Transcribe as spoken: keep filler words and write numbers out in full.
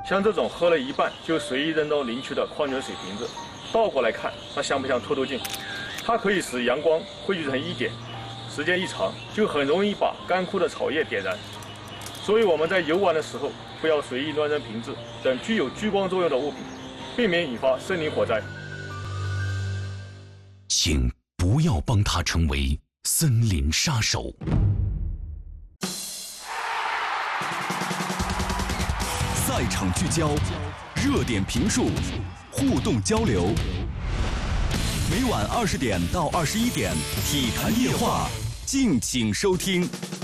像这种喝了一半就随意扔到林区的矿泉水瓶子，倒过来看，它像不像透透镜？它可以使阳光汇聚成一点，时间一长，就很容易把干枯的草叶点燃。所以我们在游玩的时候，不要随意乱扔瓶子等具有聚光作用的物品，避免引发森林火灾。 请不要帮他成为森林杀手。赛场聚焦，热点评述，互动交流。每晚二十点到二十一点，体坛夜话，敬请收听。